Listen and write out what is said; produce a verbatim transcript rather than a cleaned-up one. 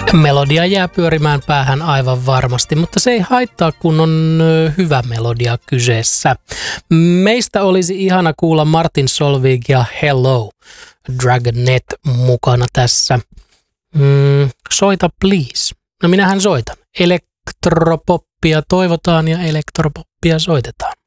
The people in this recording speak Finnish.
Melodia jää pyörimään päähän aivan varmasti, mutta se ei haittaa, kun on hyvä melodia kyseessä. Meistä olisi ihana kuulla Martin Solveig ja Hello, Dragnet mukana tässä. Mm, soita please. No minähän soitan. Elektropoppia toivotaan ja elektropoppia soitetaan.